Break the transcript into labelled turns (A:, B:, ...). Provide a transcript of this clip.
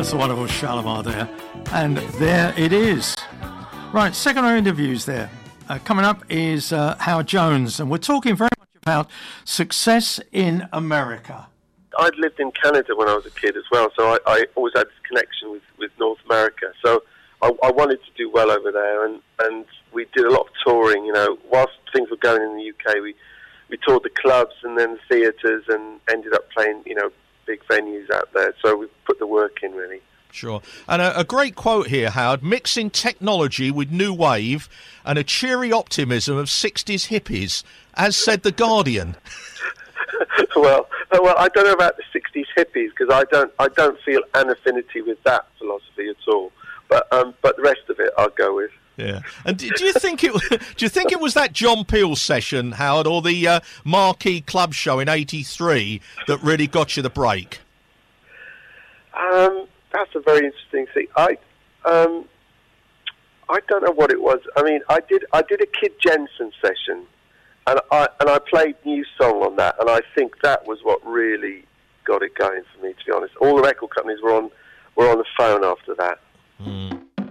A: That's the wonderful Shalimar there. And there it is. Right, second round interviews there. Coming up is Howard Jones, and we're talking very much about success in America.
B: I'd lived in Canada when I was a kid as well, so I always had this connection with North America. So I wanted to do well over there, and we did a lot of touring. You know, whilst things were going in the UK, we toured the clubs and then the theatres and ended up playing, you know, big venues out there. So we put the work in, really.
C: Sure. And a great quote here, Howard: mixing technology with new wave and a cheery optimism of 60s hippies, as said The Guardian.
B: Well, I don't know about the 60s hippies, because I don't feel an affinity with that philosophy at all. But the rest of it I'll go with.
C: Yeah. And do you think it was that John Peel session, Howard, or the Marquee Club show in '83 that really got you the break?
B: That's a very interesting thing. I don't know what it was. I mean, I did a Kid Jensen session, and I played New Song on that, and I think that was what really got it going for me, to be honest. All the record companies were on the phone after that.
C: Mm.